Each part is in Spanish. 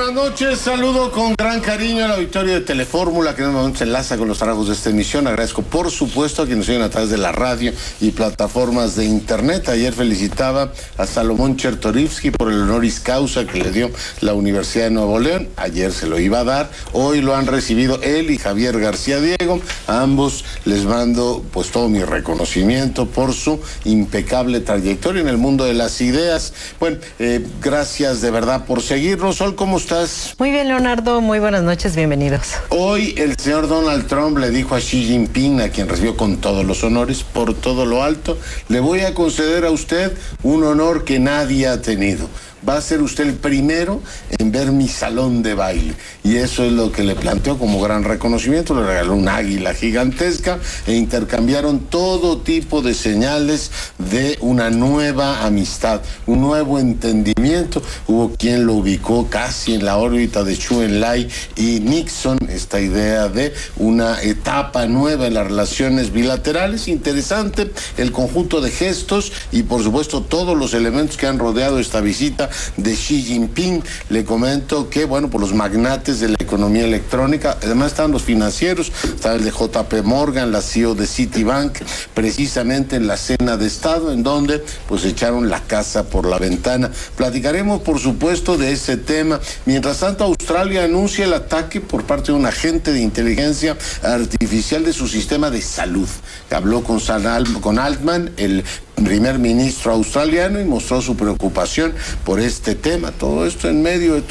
buenas noches. Saludo con gran cariño al auditorio de Telefórmula, que en un momento se enlaza con los trabajos de esta emisión. Agradezco, por supuesto, a quienes nos siguen a través de la radio y plataformas de internet. Ayer felicitaba a Salomón Chertorivsky por el honoris causa que le dio la Universidad de Nuevo León. Ayer se lo iba a dar. Hoy lo han recibido él y Javier García Diego. A ambos les mando pues todo mi reconocimiento por su impecable trayectoria en el mundo de las ideas. Bueno, gracias de verdad por seguirnos. Sol, ¿cómo estás? Muy bien, Leonardo, muy buenas noches, bienvenidos. Hoy el señor Donald Trump le dijo a Xi Jinping, a quien recibió con todos los honores, por todo lo alto, le voy a conceder a usted un honor que nadie ha tenido. Va a ser usted el primero en ver mi salón de baile. Y eso es lo que le planteó como gran reconocimiento. Le regaló un águila gigantesca e intercambiaron todo tipo de señales de una nueva amistad, un nuevo entendimiento. Hubo quien lo ubicó casi en la órbita de Zhou Enlai y Nixon, esta idea de una etapa nueva en las relaciones bilaterales. Interesante el conjunto de gestos y por supuesto todos los elementos que han rodeado esta visita de Xi Jinping. Le comento que, bueno, por los magnates de la economía electrónica, además están los financieros, está el de JP Morgan, la CEO de Citibank, precisamente en la cena de Estado, en donde pues echaron la casa por la ventana. Platicaremos, por supuesto, de ese tema. Mientras tanto, Australia anuncia el ataque por parte de un agente de inteligencia artificial de su sistema de salud. Habló con Altman, el primer ministro australiano, y mostró su preocupación por este tema. Todo esto en medio de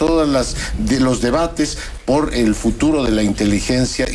los debates por el futuro de la inteligencia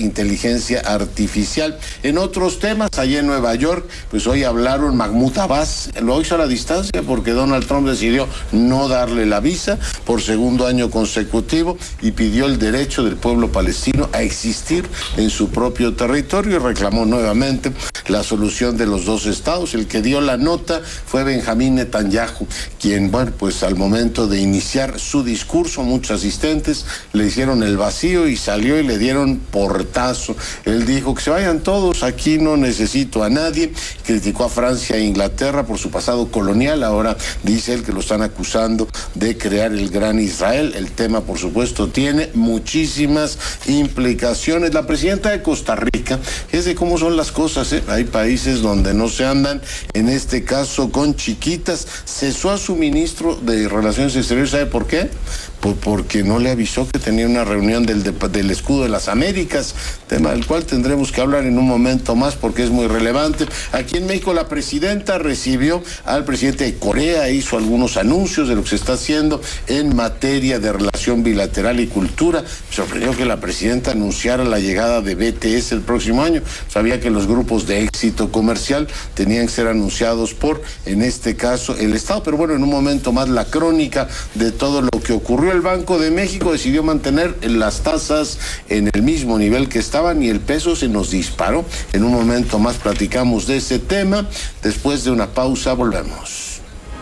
artificial. En otros temas, allá en Nueva York, pues hoy hablaron Mahmoud Abbas, lo hizo a la distancia porque Donald Trump decidió no darle la visa por segundo año consecutivo y pidió el derecho del pueblo palestino a existir en su propio territorio y reclamó nuevamente la solución de los dos estados. El que dio la nota fue Benjamín Netanyahu, quien, bueno, pues al momento de iniciar su discurso, muchos asistentes le hicieron el vacío y salió y le dieron portazo. Él dijo que se vayan todos, aquí no necesito a nadie. Criticó a Francia e Inglaterra por su pasado colonial. Ahora dice él que lo están acusando de crear el gran Israel. El tema, por supuesto, tiene muchísimas implicaciones. La presidenta de Costa Rica, es de cómo son las cosas, ¿eh? Hay países donde no se andan, en este caso con chiquitas. Cesó a su ministro de Relaciones Exteriores, ¿sabe por qué? Porque no le avisó que tenía una reunión del Escudo de las Américas, tema del cual tendremos que hablar en un momento más porque es muy relevante. Aquí en México la presidenta recibió al presidente de Corea, hizo algunos anuncios de lo que se está haciendo en materia de relación bilateral y cultura. Me sorprendió que la presidenta anunciara la llegada de BTS el próximo año. Sabía que los grupos de éxito comercial tenían que ser anunciados por, en este caso, el Estado. Pero bueno, en un momento más la crónica de todo lo que ocurrió. El Banco de México decidió mantener las tasas en el mismo nivel que estaban y el peso se nos disparó. En un momento más platicamos de ese tema. Después de una pausa volvemos.